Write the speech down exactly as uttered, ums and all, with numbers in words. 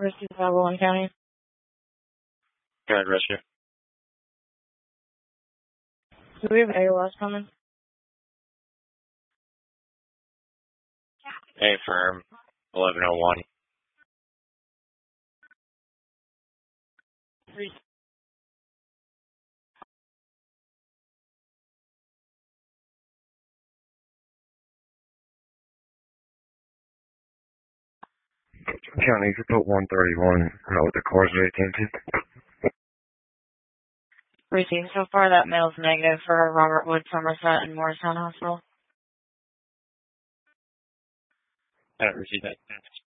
Rescue five oh one County. Go ahead, rescue. Do we have A O S coming? A firm, eleven oh one. Three. County, you could put one thirty-one out with the causeway attention. Received. So far, that mail's negative for Robert Wood, Somerset, and Morristown Hospital. I don't receive that.